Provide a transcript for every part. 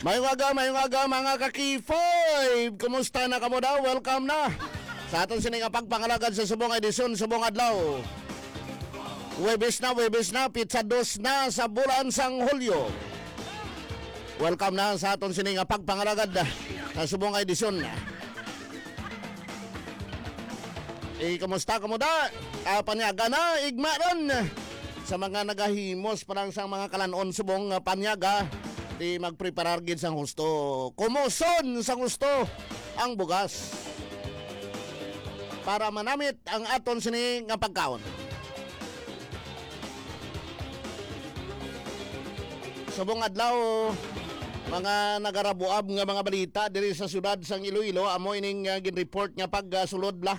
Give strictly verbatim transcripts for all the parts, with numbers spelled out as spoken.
Mayong aga, mayong aga mga kakifoy. Kumusta na kamo daw? Welcome na sa aton sining pagpangalagad sa subong edisyon, subong adlaw. Webes na, Webes na, pizza dos na sa bulan sang Hulyo. Welcome na sa aton sining pagpangalagad sa subong edisyon. Eh, kumusta kamo da? Uh, panyaga na, igma ron. Sa mga nagahimos parang sang mga kalanon subong uh, panyaga. Di magpreparar gid sang husto. Kumuson sang husto ang bugas para manamit ang aton sini nga pagkaon. Subong adlaw mga nagarabuab nga mga balita diri sa syudad sang Iloilo, amo ining uh, gin-report nga pagsulod uh, la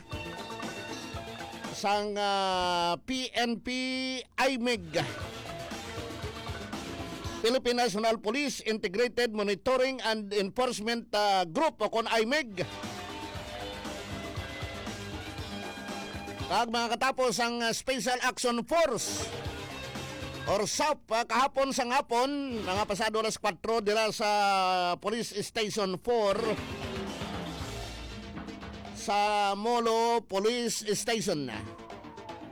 sang uh, P N P I M E G, Philippine National Police Integrated Monitoring and Enforcement uh, Group o kon I M E G. Pag mga katapos ang uh, Special Action Force or S A P uh, kahapon sang hapon, mga pasado alas kwatro dira sa Police Station four sa Molo Police Station.